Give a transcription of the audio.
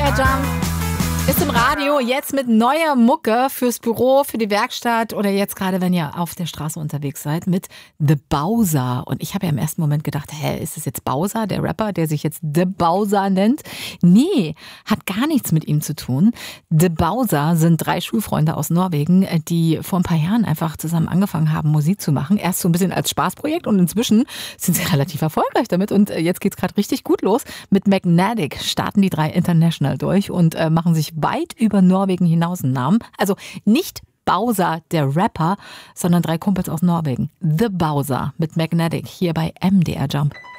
MDR Jump ist im Radio, jetzt mit neuer Mucke fürs Büro, für die Werkstatt oder jetzt gerade, wenn ihr auf der Straße unterwegs seid, mit The Bowser. Und ich habe ja im ersten Moment gedacht, ist es jetzt Bowser, der Rapper, der sich jetzt The Bowser nennt? Nee, hat gar nichts mit ihm zu tun. The Bowser sind 3 Schulfreunde aus Norwegen, die vor ein paar Jahren einfach zusammen angefangen haben, Musik zu machen. Erst so ein bisschen als Spaßprojekt und inzwischen sind sie relativ erfolgreich damit. Und jetzt geht's gerade richtig gut los. Mit Magnetic starten die 3 international durch und machen sich weit über Norwegen hinaus einen Namen. Also nicht Bowser, der Rapper, sondern 3 Kumpels aus Norwegen. The Bowser mit Magnetic hier bei MDR Jump.